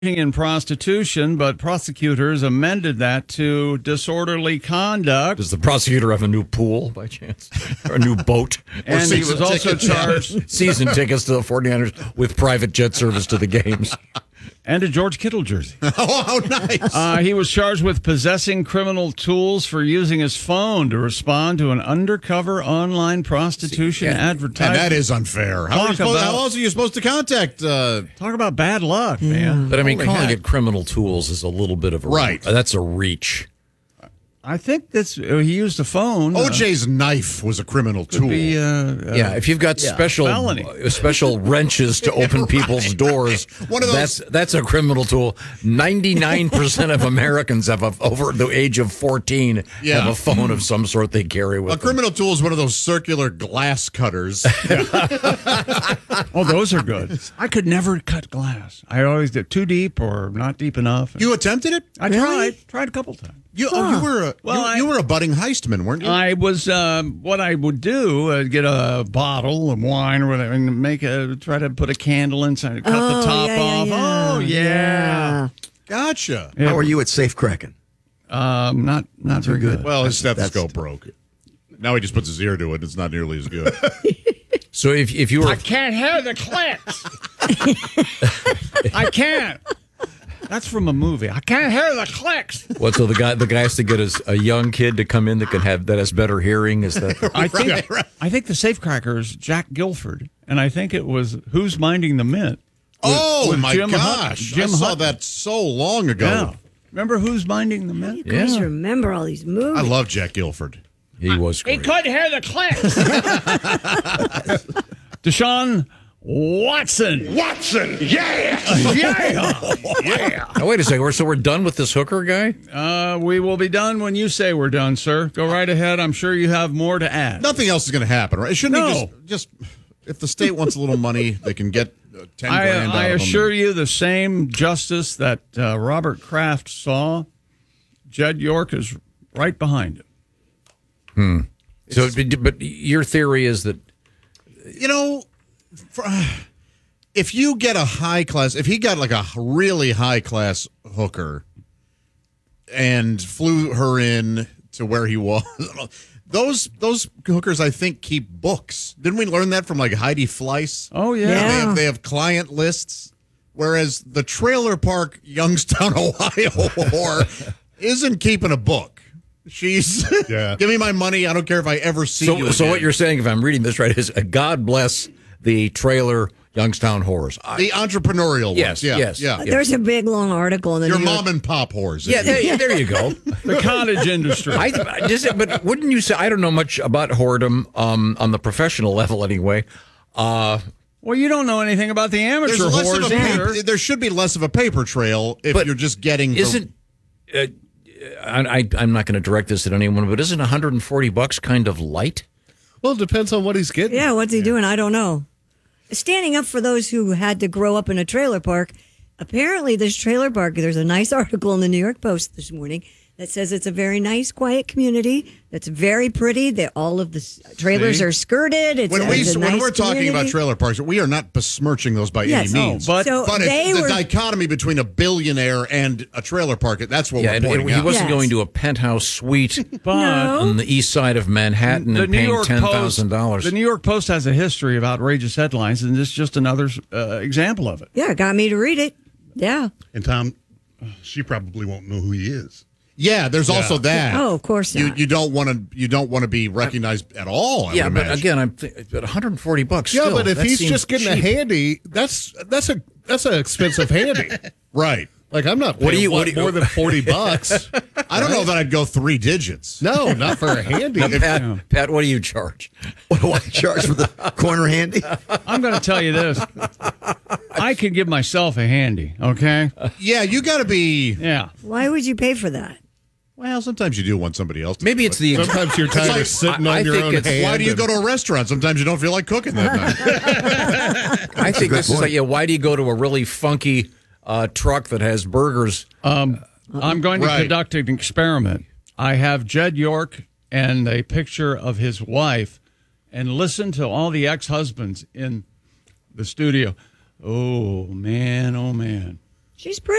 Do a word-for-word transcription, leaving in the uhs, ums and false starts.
in prostitution, but prosecutors amended that to disorderly conduct. Does the prosecutor have a new pool by chance? Or a new boat? And he was also charged season tickets to the forty-niners with private jet service to the games. And a George Kittle jersey. Oh, how nice. Uh, he was charged with possessing criminal tools for using his phone to respond to an undercover online prostitution and, advertisement. And that is unfair. How, are you supposed, how else are you supposed to contact? Uh, Talk about bad luck, man. But I mean, Holy calling heck. it criminal tools is a little bit of a Right. Uh, that's a reach. I think that's uh, he used a phone. O J's uh, knife was a criminal tool. Be, uh, uh, yeah, if you've got yeah, special felony. uh, special wrenches to open people's doors, One of those- that's that's a criminal tool. ninety-nine percent of Americans have a, over the age of fourteen Yeah. have a phone of some sort they carry with A them. criminal tool is one of those circular glass cutters. Oh, those are good. I could never cut glass. I always did too deep or not deep enough. You attempted it? I tried. Tried a couple times. You, oh, you were a Well, you, I- you were a budding heistman, weren't you? I was um, what I would do: uh, get a bottle of wine or whatever, and make a try to put a candle inside, cut Oh, the top yeah, yeah, off. yeah. Oh yeah, Yeah. Gotcha. Yeah. How are you at safe cracking? Um, not not very good. Well, his That's- stethoscope broke. Now he just puts his ear to it. It's not nearly as good. So if if you were I can't hear the clicks. I can't. That's from a movie. I can't hear the clicks. what, so the guy the guy has to get his, a young kid to come in that can have that has better hearing. Is that I think Right, right. I think the safecracker is Jack Guilford, and I think it was Who's Minding the Mint. oh with my Jim Hut- gosh! Jim I saw Hutton. that so long ago. Yeah, remember Who's Minding the Mint? You guys Yeah. remember all these movies. I love Jack Guilford. he was He great. couldn't hear the clicks. Deshaun Watson. Watson, yeah! Yeah. Yeah! Now, wait a second. We're, so we're done with this hooker guy? Uh, we will be done when you say we're done, sir. Go right ahead. I'm sure you have more to add. Nothing else is going to happen, right? Shouldn't No. he just, just if the state wants a little money, they can get uh, ten I, grand. I out of assure them. you, the same justice that uh, Robert Kraft saw, Jed York is right behind him. So, but but your theory is that You know, for, if you get a high class, if he got like a really high class hooker and flew her in to where he was, those those hookers I think keep books. Didn't we learn that from like Heidi Fleiss? Oh yeah. They Yeah. have, they have client lists, whereas the trailer park Youngstown, Ohio whore isn't keeping a book. She's Yeah. give me my money. I don't care if I ever see you. so. So again. what you're saying, if I'm reading this right, is uh, God bless the trailer Youngstown whores. I- the entrepreneurial Yes, ones. Yeah, yes. yeah. There's a big long article in the Your New York- mom and pop whores. yeah, there, there you go. The cottage industry. I, I just, but wouldn't you say? I don't know much about whoredom um, on the professional level, anyway. Uh, well, you don't know anything about the There's amateur less of whores a either. paper, there should be less of a paper trail if But you're just getting. the- isn't uh, I, I, I'm not going to direct this at anyone, but isn't one hundred forty bucks kind of light? Well, it depends on what he's getting. Yeah, what's he doing? I don't know. Standing up for those who had to grow up in a trailer park. Apparently, this trailer park, there's a nice article in the New York Post this morning that says it's a very nice, quiet community that's very pretty. That all of the s- trailers See? are skirted. It's, when we it's a when nice we're talking about community. trailer parks, we are not besmirching those by Yes. any means. No, but- So but they it's the were- dichotomy between a billionaire and a trailer park. That's what Yeah, we're and, pointing and he out. wasn't Yes. going to a penthouse suite But No. on the east side of Manhattan the and New paying York ten Post, thousand dollars. the New York Post has a history of outrageous headlines, and this is just another uh, example of it. Yeah, got me to read it. Yeah. And Tom, she probably won't know who he is. Yeah, there's also that. Oh, of course You not. you don't want to you don't want to be recognized at all. I Yeah, would but imagine. again, I'm th- at one hundred forty bucks. Yeah, still, but if that he's seems just getting cheap. a handy, that's that's a that's an expensive handy. right. Like I'm not paying What do you- what, what do you- more than forty bucks. I don't know that I'd go three digits. No, not for a handy. Now, Pat, Pat, what do you charge? What do I charge for the corner handy? I'm going to tell you this. I could give myself a handy, okay? Yeah, you got to be. Yeah. Why would you pay for that? Well, sometimes you do want somebody else. To Maybe do it's it. the Sometimes you're tired like- of sitting I- on I your think own it's- hand. Why do you and- go to a restaurant? Sometimes you don't feel like cooking that night. I think good this is point. like, yeah. Why do you go to a really funky uh, truck that has burgers? Um, I'm going to Right. conduct an experiment. I have Jed York and a picture of his wife, and listen to all the ex-husbands in the studio. Oh, man, oh, man. She's pretty.